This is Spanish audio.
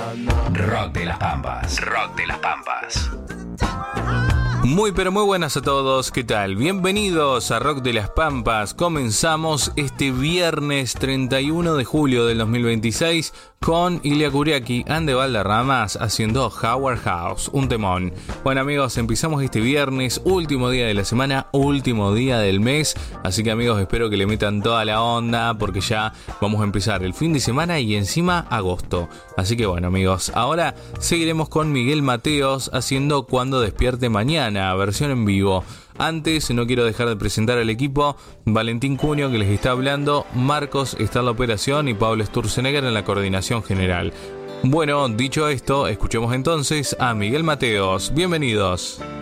Rock de las Pampas. Rock de las Pampas. Muy pero muy buenas a todos, ¿qué tal? Bienvenidos a Rock de las Pampas. Comenzamos este viernes 31 de julio del 2026 con Ilia Kuriaki and the Valderramas haciendo Howard House, un temón. Bueno amigos, empezamos este viernes, último día de la semana, último día del mes, así que amigos espero que le metan toda la onda porque ya vamos a empezar el fin de semana y encima agosto. Así que bueno amigos, ahora seguiremos con Miguel Mateos haciendo Cuando despierte mañana, versión en vivo. Antes, no quiero dejar de presentar al equipo: Valentín Cunio, que les está hablando, Marcos está en la operación y Pablo Sturzenegger en la coordinación general. Bueno, dicho esto, escuchemos entonces a Miguel Mateos. Bienvenidos.